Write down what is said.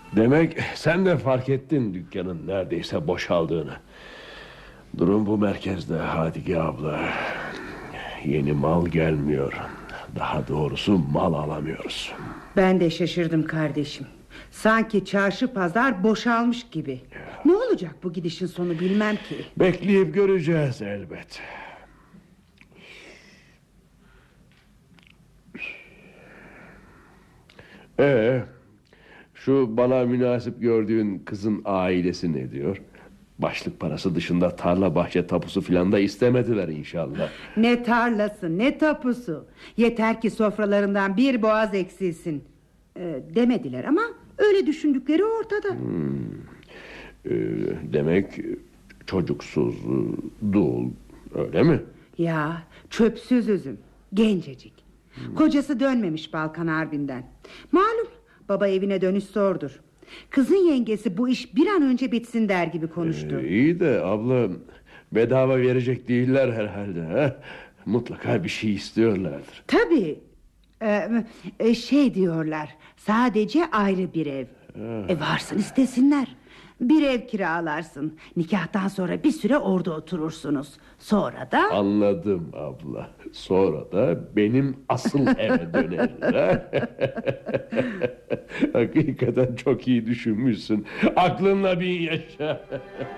Demek sen de fark ettin dükkanın neredeyse boşaldığını. Durum bu merkezde Hadike abla. Yeni mal gelmiyor. Daha doğrusu mal alamıyoruz. Ben de şaşırdım kardeşim. Sanki çarşı pazar boşalmış gibi. Ne olacak bu gidişin sonu bilmem ki. Bekleyip göreceğiz elbet. Şu bana münasip gördüğün kızın ailesi ne diyor? Başlık parası dışında tarla bahçe tapusu filan da istemediler inşallah. Ne tarlası ne tapusu. Yeter ki sofralarından bir boğaz eksilsin demediler ama öyle düşündükleri ortada. Demek çocuksuz, dul, öyle mi? Ya çöpsüz üzüm, gencecik. Kocası dönmemiş Balkan Harbi'nden. Malum baba evine dönüş zordur. Kızın yengesi bu iş bir an önce bitsin der gibi konuştu. İyi de abla, bedava verecek değiller herhalde. He? Mutlaka bir şey istiyorlardır. Tabii. Şey diyorlar, sadece ayrı bir ev. Varsın istesinler. Bir ev kiralarsın. Nikahtan sonra bir süre orada oturursunuz. Sonra da... Anladım abla. Sonra da benim asıl eve döneriz. Hakikaten çok iyi düşünmüşsün. Aklınla bin yaşa.